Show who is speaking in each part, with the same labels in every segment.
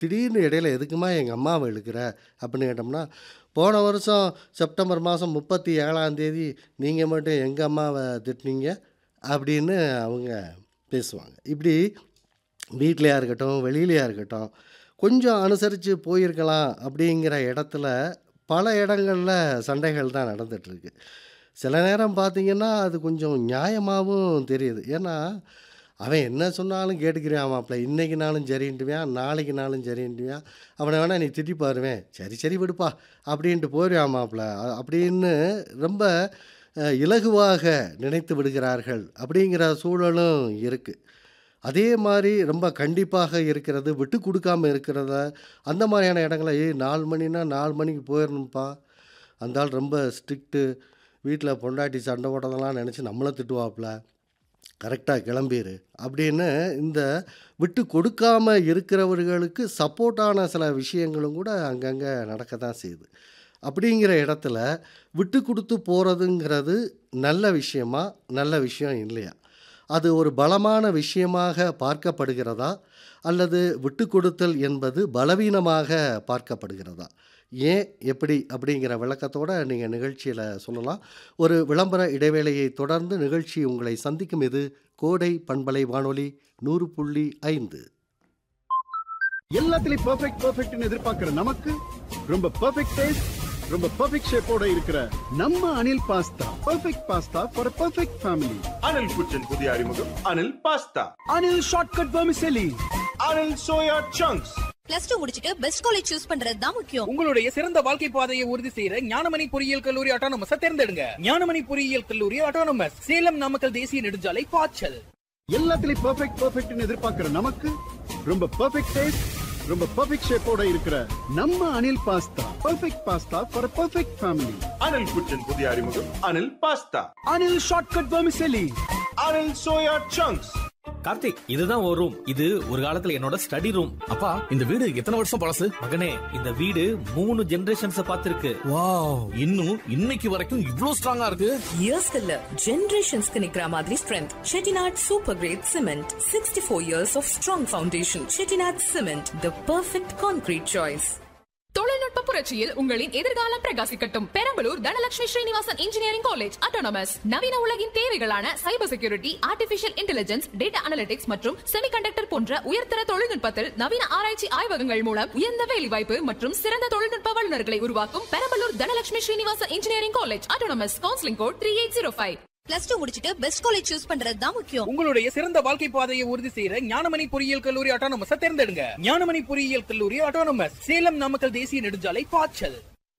Speaker 1: திடீர்னு இடையில எதுக்கும்மா எங்க அம்மாவ இழுக்குற? அப்படின்னு கேட்டோம்னா, போன வருஷம் செப்டம்பர் மாதம் 37ஆம் தேதி நீங்க மட்டும் எங்க அம்மாவ திட்டுனீங்க அப்படின்னு அவங்க பேசுவாங்க. இப்படி வீட்லயா இருக்கட்டும், வெளியிலயா இருக்கட்டும், கொஞ்சம் அனுசரிச்சு போயிருக்கலாம் அப்படிங்கிற இடத்துல பல இடங்கள்ல சண்டைகள் தான் நடந்துட்டுருக்கு. சில நேரம் பார்த்தீங்கன்னா, அது கொஞ்சம் நியாயமாவும் தெரியுது. ஏன்னா, அவன் என்ன சொன்னாலும் கேட்டுக்கிறியான் மாப்ள. இன்னைக்குனாலும் சரின்டுவியான், நாளைக்குனாலும் சரின்டுவியான். அவன வேணா நீ திட்டி பாருவேன். சரி, சரி விடுப்பா அப்படின்ட்டு போயிருவான் மாப்ள. அப்படின்னு ரொம்ப இலகுவாக நினைத்து விடுகிறார்கள். அப்படிங்கிற சூழலும் இருக்கு. அதே மாரி ரொம்ப கண்டிப்பாக இருக்கிறது, விட்டு குடுக்காம இருக்கிறத, அந்த மாரியான இடங்கள, "ஏய் 4 மணின்னா 4 மணிக்கு போயிரணும்ப்பா. அந்த ஆள் ரொம்ப ஸ்ட்ரிக்ட்டு. வீட்ல பொண்டாட்டி சண்டை போடுறதெல்லாம் நெனச்சு நம்மள திட்டுவாப்புல. கரெக்ட்டா கிளம்பிரு." அப்படின்னு இந்த விட்டு கொடுக்காம இருக்கிறவர்களுக்கு சப்போர்ட்டான சில விஷயங்களும் கூட அங்கங்க நடக்க தான் செய்யுது. அப்படிங்கிற இடத்துல விட்டு குடுத்து போறதுங்கிறது நல்ல விஷயமா? நல்ல விஷயம் இல்லையா? அது ஒரு பலமான விஷயமாக பார்க்கப்படுகிறதா? அல்லது விட்டு கொடுத்தல் என்பது பலவீனமாக பார்க்கப்படுகிறதா? ஏன்? எப்படி? அப்படிங்கிற விளக்கத்தோட நீங்க நிகழ்ச்சியில சொல்லலாம். ஒரு விளம்பர இடைவேளையை தொடர்ந்து நிகழ்ச்சி உங்களை சந்திக்கும். இது கோடை பண்பலை வானொலி 100.5.
Speaker 2: எல்லாத்துலயும் பெர்ஃபெக்ட்னு எதிர்பார்க்கிற நமக்கு ரொம்ப பெர்ஃபெக்ட் டேஸ்ட், ரொம்ப பெர்ஃபெக்ட் ஷேப்போட இருக்கிற நம்ம Anil pasta perfect pasta for perfect family.
Speaker 3: Anil குச்சின் புதிய அறிமுகம் Anil pasta.
Speaker 2: Anil shortcut vermicelli.
Speaker 3: Anil soya chunks.
Speaker 4: +2 முடிச்சிட்டு பெஸ்ட் காலேஜ் சூஸ் பண்றது தான் முக்கியம்.
Speaker 5: உங்களுடைய சிறந்த வாழ்க்கை பாதையை உறுதி செய்யற ஞானமணி பொறியியல் கல்லூரி ஆட்டோனமஸ தேர்ந்தெடுங்க. ஞானமணி பொறியியல் கல்லூரி ஆட்டோனமஸ், சேலம் நாமக்கல் தேசிய நெடுஞ்சாலை பாய்ச்சல்.
Speaker 2: எல்லாத்துலயும் பெர்ஃபெக்ட்னு எதிர்பார்க்கிற நமக்கு ரொம்ப பெர்ஃபெக்ட் டேஸ்ட், ரொம்ப பெர்ஃபெக்ட் ஷேப்போட இருக்கிற நம்ம Anil pasta perfect pasta for perfect family.
Speaker 3: Anil குச்சின் புதிய அறிமுகம் Anil pasta.
Speaker 2: Anil shortcut vermicelli.
Speaker 3: Anil soya chunks.
Speaker 6: Karthik, இதுதான் ஒரு ரூம். இது ஒரு காலத்துல என்னோட ஸ்டடி ரூம்.
Speaker 7: அப்பா, இந்த வீடு எத்தனை வருஷம் பழசு?
Speaker 6: மகனே, இந்த வீடு 3 ஜெனரேஷன்ஸ் பார்த்திருக்கு.
Speaker 7: வாவ், இன்னும் இன்னைக்கு வரைக்கும் இவ்ளோ ஸ்ட்ராங்கா இருக்கு.
Speaker 8: இயர்ஸ்க்கு இல்ல, ஜெனரேஷன்ஸ்க்கு நிக்கிற மாதிரி strength. Chettinad super great cement, 64 years of strong foundation. Chettinad cement, the perfect concrete choice.
Speaker 9: தொழில்நுட்ப புரட்சியில் உங்களின் எதிர்காலம் பிரகாசிக்கட்டும். Perambalur Dhanalakshmi Srinivasan engineering college autonomous நவீன உலகின் தேவைகளான cyber security, artificial intelligence, data analytics மற்றும் செமிகண்டக்டர் போன்ற உயர்தர தொழில்நுட்பத்தில் நவீன ஆராய்ச்சி ஆய்வகங்கள் மூலம் உயர்ந்த வேலைவாய்ப்பு மற்றும் சிறந்த தொழில்நுட்ப வல்லுநர்களை உருவாக்கும் Perambalur Dhanalakshmi Srinivasan engineering college autonomous. Counselling code 3805.
Speaker 4: +2 முடிச்சிட்டு பெஸ்ட் காலேஜ் சூஸ் பண்றது தான் முக்கியம்.
Speaker 5: உங்களுடைய சிறந்த வாழ்க்கை பாதையை உறுதி செய்யற ஞானமணி பொறியியல் கல்லூரி ஆட்டோனமஸ தேர்ந்தெடுங்க. ஞானமணி பொறியியல் கல்லூரி ஆட்டோனமஸ், சேலம் நாமக்கல் தேசிய நெடுஞ்சாலை பாய்ச்சல்.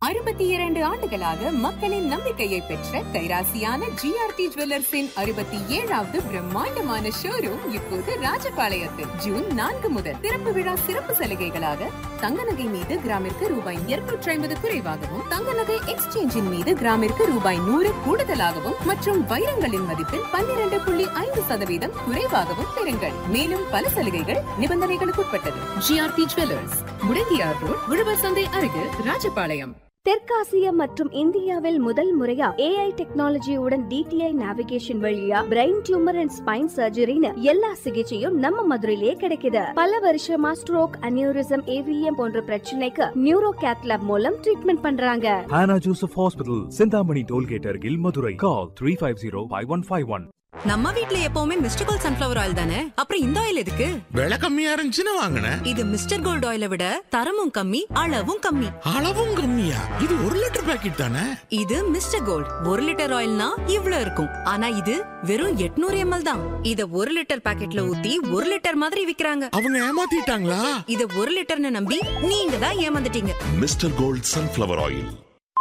Speaker 10: 62 ஆண்டுகளாக மக்களின் நம்பிக்கையை பெற்ற கைராசியான ஜிஆர்டி ஜுவல்லர்ஸின் 67வது பிரம்மாண்டமான ஷோரூம் இப்போது ராஜபாளையத்தில் ஜூன் 4 முதல் திறப்பு விழா சிறப்பு சலுகைகளாக தங்க நகை மீது கிராமிற்கு ரூபாய் 250 குறைவாகவும், தங்க நகை எக்ஸ்சேஞ்சின் மீது கிராமிற்கு ரூபாய் 100 கூடுதலாகவும் மற்றும் வைரங்களின் மதிப்பில் 12.5% குறைவாகவும் பெறுங்கள். மேலும் பல சலுகைகள் நிபந்தனைகளுக்குட்பட்டது. ஜிஆர்டி ஜுவல்லர்ஸ், முடங்கியார் ரோட், உழவர் சந்தை அருகில், ராஜபாளையம்.
Speaker 11: தெற்காசியா மற்றும் இந்தியாவில் முதல் முறையா AI டெக்னாலஜியுடன் DTI நேவிகேஷன் வழியா பிரெயின் டியூமர் அண்ட் ஸ்பைன் சர்ஜரின்னு எல்லா சிகிச்சையும் நம்ம மதுரையிலேயே கிடைக்குது. பல வருஷமா ஸ்ட்ரோக், அனியூரிசம், AVM போன்ற பிரச்சனைக்கு நியூரோ கேத் லேப் மூலம் ட்ரீட்மெண்ட் பண்றாங்க.
Speaker 12: Hannah Joseph Hospital, Chintamani tollgate அருகில், மதுரை. Call 350-5151.
Speaker 8: நம்ம வீட்ல எப்பவுமே மிஸ்டர் கோல்ட் சன்ஃப்ளவர் ஆயில் தானே, அப்புறம் இந்த ஆயில் எதுக்கு?
Speaker 7: விலை கம்மியா இருந்துச்சுன்னு வாங்கினேன்.
Speaker 8: இது மிஸ்டர் கோல்ட் ஆயிலை விட தரமும் கம்மி, அளவும் கம்மி.
Speaker 7: அளவும் கம்மியா? இது 1 லிட்டர் பாக்கெட் தானே.
Speaker 8: இது மிஸ்டர் கோல்ட் 1 லிட்டர் ஆயில்னா இவ்ளோ இருக்கும். ஆனா இது வெறும் 800 ml தான். இத 1 லிட்டர் பாக்கெட்ல ஊத்தி 1 லிட்டர் மாதிரி விக்கிறாங்க.
Speaker 7: அவங்க ஏமாத்திட்டாங்களா?
Speaker 8: இத 1 லிட்டர்னு நம்பி நீங்க தான் ஏமாந்துட்டீங்க.
Speaker 13: Mister gold sunflower oil.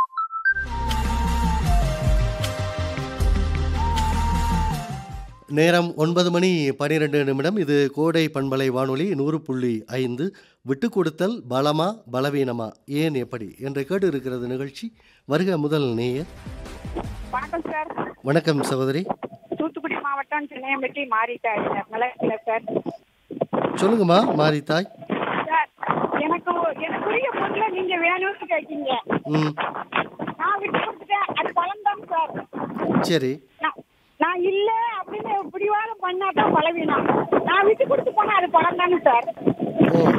Speaker 1: நேரம் 9:12. இது கோடை பண்பலை வானொலி 100.5. விட்டு கொடுத்தல் பலமா பலவீனமா, ஏன் எப்படி என்று கேட்டு இருக்கிறது நிகழ்ச்சி. வருக முதல் நேயர்.
Speaker 14: வணக்கம் சார்.
Speaker 1: வணக்கம் சகோதரி.
Speaker 14: தூத்துக்குடி மாவட்டம் சின்னையம்பட்டி மாரித்தாய் சார். நல்லா இருக்கீங்களா சார்?
Speaker 1: சொல்லுங்கம்மா மாரித்தாய்.
Speaker 14: சார், எனக்குரிய பொருளை நீங்க வேணும்னு கேட்டீங்க. நான் விட்டு கொடுத்துட்டேன், அது பலம்தான் சார்.
Speaker 1: சரி.
Speaker 14: நான் இல்ல அப்படின்னு பிடிவாதம் பண்ணாதான் பலவீனம். நான் விட்டு கொடுத்து போனா அது பலம் தானே சார்.
Speaker 1: ஓ,